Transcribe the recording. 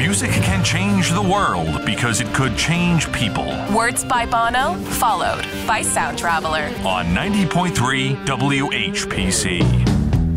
Music can change the world because it could change people. Words by Bono, followed by Sound Traveler. On 90.3 WHPC.